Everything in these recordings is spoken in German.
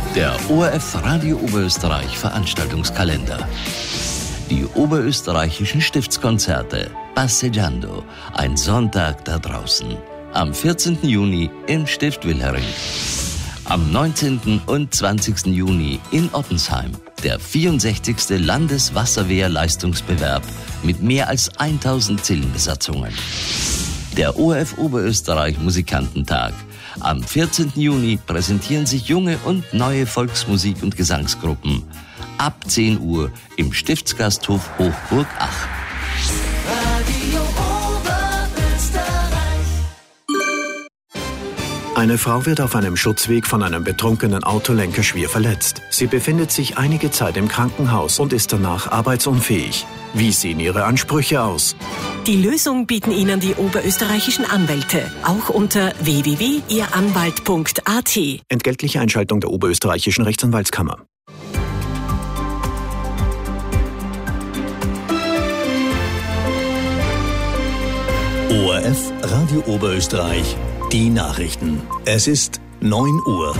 Der ORF Radio Oberösterreich Veranstaltungskalender. Die oberösterreichischen Stiftskonzerte Passeggiando, ein Sonntag da draußen. Am 14. Juni im Stift Wilhering. Am 19. und 20. Juni in Ottensheim der 64. Landeswasserwehr-Leistungsbewerb mit mehr als 1000 Zillenbesatzungen. Der ORF Oberösterreich Musikantentag. Am 14. Juni präsentieren sich junge und neue Volksmusik- und Gesangsgruppen. Ab 10 Uhr im Stiftsgasthof Hochburg Ach. Radio Oberösterreich. Eine Frau wird auf einem Schutzweg von einem betrunkenen Autolenker schwer verletzt. Sie befindet sich einige Zeit im Krankenhaus und ist danach arbeitsunfähig. Wie sehen ihre Ansprüche aus? Die Lösung bieten Ihnen die oberösterreichischen Anwälte. Auch unter www.ihranwalt.at. Entgeltliche Einschaltung der oberösterreichischen Rechtsanwaltskammer. ORF Radio Oberösterreich, die Nachrichten. Es ist 9 Uhr.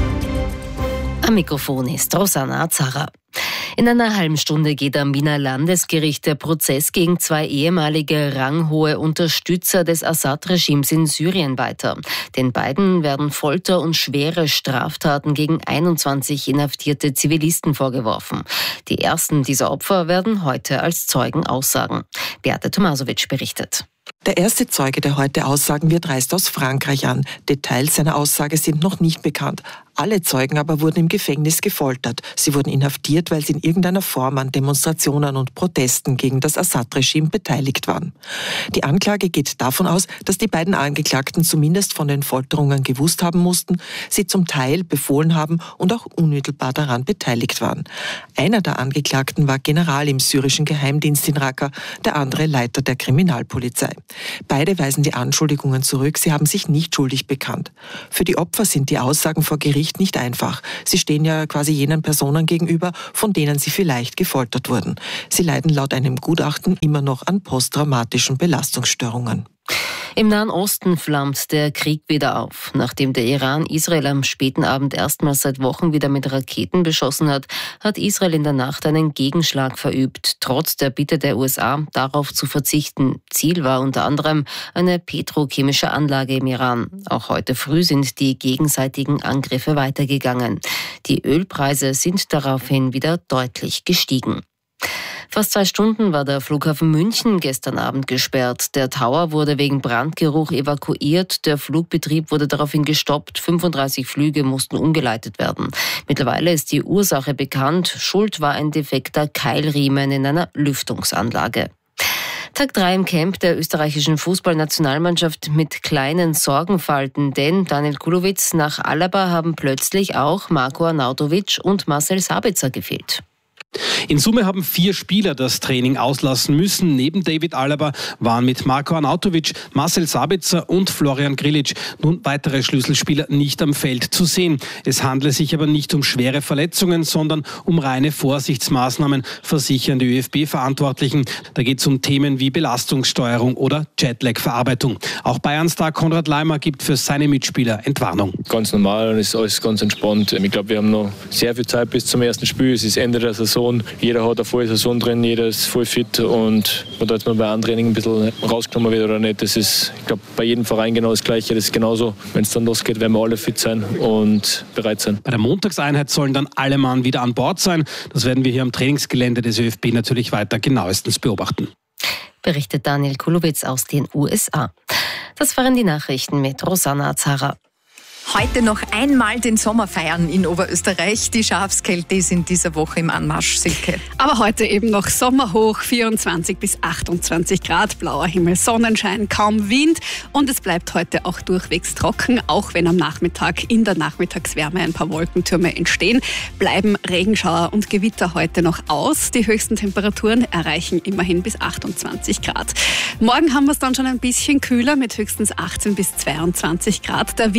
Am Mikrofon ist Rosanna Zara. In einer halben Stunde geht am Wiener Landesgericht der Prozess gegen 2 ehemalige ranghohe Unterstützer des Assad-Regimes in Syrien weiter. Den beiden werden Folter und schwere Straftaten gegen 21 inhaftierte Zivilisten vorgeworfen. Die ersten dieser Opfer werden heute als Zeugen aussagen. Beate Tomasowitsch berichtet. Der erste Zeuge, der heute aussagen wird, reist aus Frankreich an. Details seiner Aussage sind noch nicht bekannt. Alle Zeugen aber wurden im Gefängnis gefoltert. Sie wurden inhaftiert, weil sie in irgendeiner Form an Demonstrationen und Protesten gegen das Assad-Regime beteiligt waren. Die Anklage geht davon aus, dass die beiden Angeklagten zumindest von den Folterungen gewusst haben mussten, sie zum Teil befohlen haben und auch unmittelbar daran beteiligt waren. Einer der Angeklagten war General im syrischen Geheimdienst in Raqqa, der andere Leiter der Kriminalpolizei. Beide weisen die Anschuldigungen zurück, sie haben sich nicht schuldig bekannt. Für die Opfer sind die Aussagen vor Gericht nicht einfach. Sie stehen ja quasi jenen Personen gegenüber, von denen sie vielleicht gefoltert wurden. Sie leiden laut einem Gutachten immer noch an posttraumatischen Belastungsstörungen. Im Nahen Osten flammt der Krieg wieder auf. Nachdem der Iran Israel am späten Abend erstmals seit Wochen wieder mit Raketen beschossen hat, hat Israel in der Nacht einen Gegenschlag verübt, trotz der Bitte der USA, darauf zu verzichten. Ziel war unter anderem eine petrochemische Anlage im Iran. Auch heute früh sind die gegenseitigen Angriffe weitergegangen. Die Ölpreise sind daraufhin wieder deutlich gestiegen. Fast 2 Stunden war der Flughafen München gestern Abend gesperrt. Der Tower wurde wegen Brandgeruch evakuiert. Der Flugbetrieb wurde daraufhin gestoppt. 35 Flüge mussten umgeleitet werden. Mittlerweile ist die Ursache bekannt. Schuld war ein defekter Keilriemen in einer Lüftungsanlage. Tag 3 im Camp der österreichischen Fußballnationalmannschaft mit kleinen Sorgenfalten, denn Daniel Kulowitz nach Alaba haben plötzlich auch Marko Arnautovic und Marcel Sabitzer gefehlt. In Summe haben 4 Spieler das Training auslassen müssen. Neben David Alaba waren mit Marko Arnautovic, Marcel Sabitzer und Florian Grillitsch nun weitere Schlüsselspieler nicht am Feld zu sehen. Es handle sich aber nicht um schwere Verletzungen, sondern um reine Vorsichtsmaßnahmen, versichern die ÖFB-Verantwortlichen. Da geht es um Themen wie Belastungssteuerung oder Jetlag-Verarbeitung. Auch Bayern-Star Konrad Laimer gibt für seine Mitspieler Entwarnung. Ganz normal und ist alles ganz entspannt. Ich glaube, wir haben noch sehr viel Zeit bis zum ersten Spiel. Es ist Ende der Saison. Jeder hat eine volle Saison drin, jeder ist voll fit und ob da jetzt mal bei einem Training ein bisschen rausgenommen wird oder nicht, das ist, ich glaube, bei jedem Verein genau das Gleiche. Das ist genauso. Wenn es dann losgeht, werden wir alle fit sein und bereit sein. Bei der Montagseinheit sollen dann alle Mann wieder an Bord sein. Das werden wir hier am Trainingsgelände des ÖFB natürlich weiter genauestens beobachten. Berichtet Daniel Kulowitz aus den USA. Das waren die Nachrichten mit Rosanna Zara. Heute noch einmal den Sommer feiern in Oberösterreich. Die Schafskälte ist in dieser Woche im Anmarsch, Silke. Aber heute eben noch Sommerhoch, 24 bis 28 Grad, blauer Himmel, Sonnenschein, kaum Wind. Und es bleibt heute auch durchwegs trocken, auch wenn am Nachmittag in der Nachmittagswärme ein paar Wolkentürme entstehen, bleiben Regenschauer und Gewitter heute noch aus. Die höchsten Temperaturen erreichen immerhin bis 28 Grad. Morgen haben wir es dann schon ein bisschen kühler mit höchstens 18 bis 22 Grad. Der Wind frischt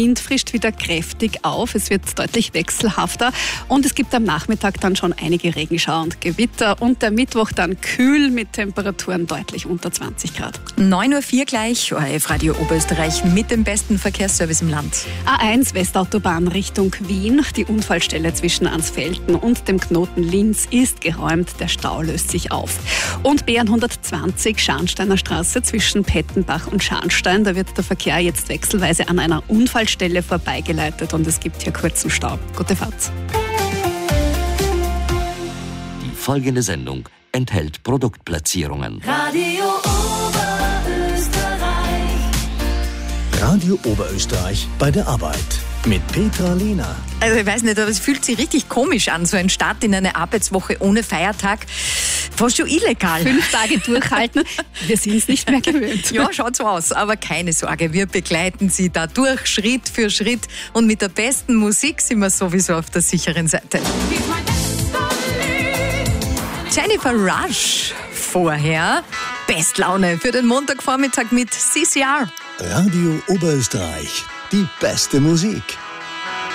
lockert wieder kräftig auf. Es wird deutlich wechselhafter und es gibt am Nachmittag dann schon einige Regenschauer und Gewitter und der Mittwoch dann kühl mit Temperaturen deutlich unter 20 Grad. 9.04 Uhr gleich, ORF Radio Oberösterreich mit dem besten Verkehrsservice im Land. A1 Westautobahn Richtung Wien. Die Unfallstelle zwischen Ansfelden und dem Knoten Linz ist geräumt. Der Stau löst sich auf. Und B120 Scharnsteiner Straße zwischen Pettenbach und Scharnstein. Da wird der Verkehr jetzt wechselweise an einer Unfallstelle vorbeigeleitet und es gibt hier kurzen Stau. Gute Fahrt. Die folgende Sendung enthält Produktplatzierungen. Radio Oberösterreich. Radio Oberösterreich bei der Arbeit mit Petra Lehner. Also ich weiß nicht, aber es fühlt sich richtig komisch an, so ein Start in eine Arbeitswoche ohne Feiertag. Fast schon illegal. 5 Tage durchhalten, wir sind es nicht mehr gewöhnt. Ja, schaut so aus, aber keine Sorge, wir begleiten Sie da durch, Schritt für Schritt und mit der besten Musik sind wir sowieso auf der sicheren Seite. Jennifer Rush vorher. Bestlaune für den Montagvormittag mit CCR. Radio Oberösterreich, die beste Musik.